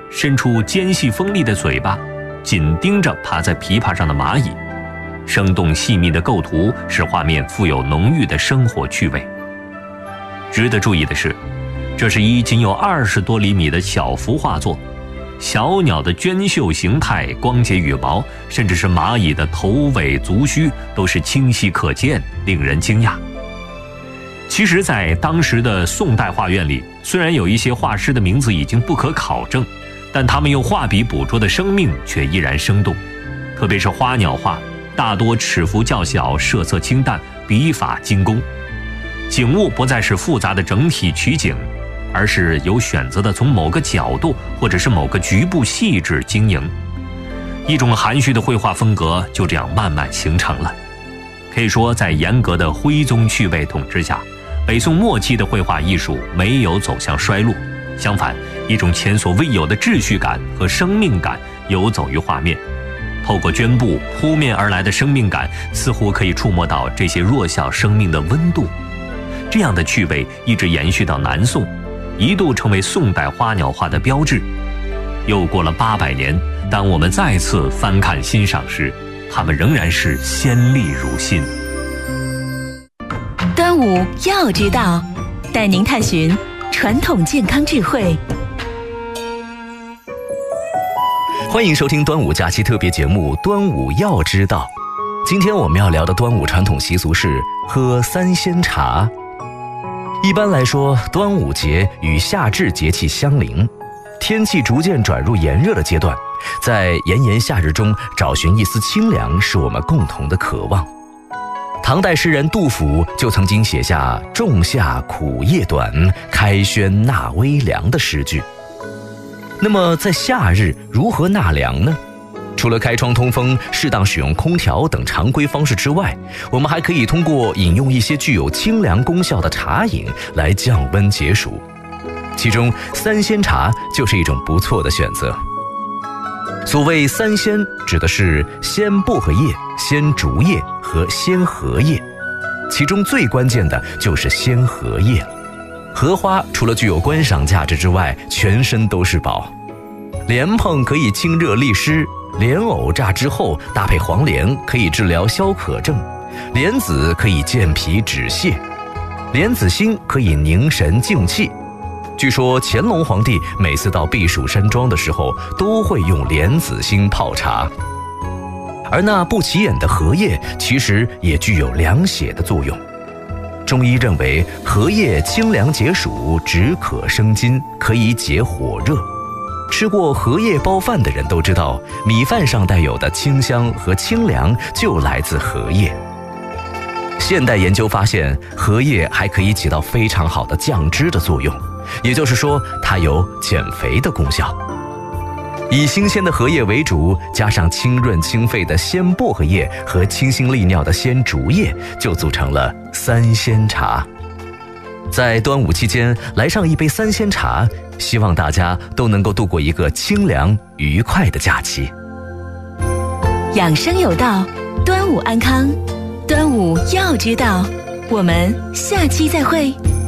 伸出尖细锋利的嘴巴，紧盯着爬在琵琶上的蚂蚁。生动细密的构图使画面富有浓郁的生活趣味。值得注意的是，这是一仅有20多厘米的小幅画作，小鸟的娟秀形态、光洁羽毛，甚至是蚂蚁的头尾足须，都是清晰可见，令人惊讶。其实在当时的宋代画院里，虽然有一些画师的名字已经不可考证，但他们用画笔捕捉的生命却依然生动。特别是花鸟画，大多尺幅较小，色色清淡，笔法精工。景物不再是复杂的整体取景，而是有选择的从某个角度或者是某个局部细致经营。一种含蓄的绘画风格就这样慢慢形成了。可以说，在严格的徽宗去背统治下，北宋末期的绘画艺术没有走向衰落，相反，一种前所未有的秩序感和生命感游走于画面。透过绢布扑面而来的生命感，似乎可以触摸到这些弱小生命的温度。这样的趣味一直延续到南宋，一度成为宋代花鸟画的标志。又过了800年，当我们再次翻看欣赏时，它们仍然是鲜丽如新。 端午要知道，带您探寻传统健康智慧。 欢迎收听端午假期特别节目《端午要知道》。今天我们要聊的端午传统习俗是喝三鲜茶。一般来说，端午节与夏至节气相邻，天气逐渐转入炎热的阶段，在炎炎夏日中找寻一丝清凉，是我们共同的渴望。唐代诗人杜甫就曾经写下“仲夏苦夜短，开轩纳微凉”的诗句。那么在夏日如何纳凉呢？除了开窗通风、适当使用空调等常规方式之外，我们还可以通过饮用一些具有清凉功效的茶饮来降温解暑。其中三鲜茶就是一种不错的选择。所谓三鲜，指的是鲜薄荷叶、鲜竹叶和鲜荷叶，其中最关键的就是鲜荷叶。荷花除了具有观赏价值之外，全身都是宝。莲蓬可以清热利湿，莲藕榨之后搭配黄连可以治疗消渴症，莲子可以健脾止泻，莲子心可以凝神静气。据说乾隆皇帝每次到避暑山庄的时候，都会用莲子心泡茶。而那不起眼的荷叶，其实也具有凉血的作用。中医认为，荷叶清凉解暑，止渴生津，可以解火热。吃过荷叶包饭的人都知道，米饭上带有的清香和清凉就来自荷叶。现代研究发现，荷叶还可以起到非常好的降脂的作用，也就是说，它有减肥的功效。以新鲜的荷叶为主，加上清润清肺的鲜薄荷叶和清新利尿的鲜竹叶，就组成了三鲜茶。在端午期间来上一杯三鲜茶，希望大家都能够度过一个清凉愉快的假期。 养生有道，端午安康，端午要知道。我们下期再会。